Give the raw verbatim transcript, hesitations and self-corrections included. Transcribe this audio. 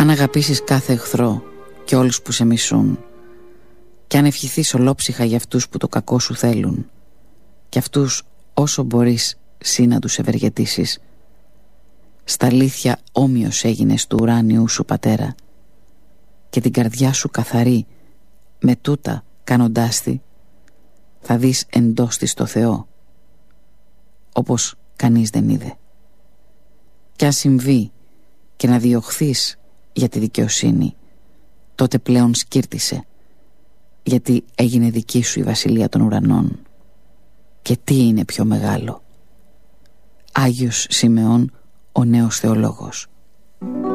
Αν αγαπήσεις κάθε εχθρό και όλους που σε μισούν, και αν ευχηθείς ολόψυχα για αυτούς που το κακό σου θέλουν, και αυτούς όσο μπορείς σύ να τους ευεργετήσεις, στα αλήθεια όμοιος έγινες του ουράνιου σου πατέρα, και την καρδιά σου καθαρή με τούτα κάνοντάς τη, θα δεις εντός της το Θεό, όπως κανείς δεν είδε. Κι αν συμβεί και να διωχθείς για τη δικαιοσύνη, τότε πλέον σκύρτησε, γιατί έγινε δική σου η βασιλεία των ουρανών. Και τι είναι πιο μεγάλο? Άγιος Σιμεών, ο νέος θεολόγος.